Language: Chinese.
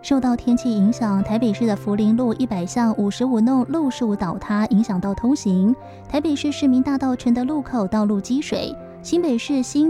受到天气影响，台北市的福林路100巷55弄路树倒塌，影响到通行。台北市市民大道承德路口道路积水，新北市新